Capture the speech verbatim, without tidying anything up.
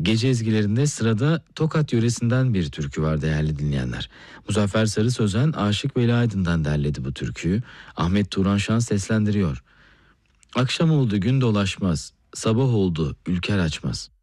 Gece ezgilerinde sırada Tokat yöresinden bir türkü var değerli dinleyenler. Muzaffer Sarı Sözen Aşık Veli Aydın'dan derledi bu türküyü. Ahmet Turan Şan seslendiriyor. Akşam oldu gün dolaşmaz, sabah oldu ülker açmaz.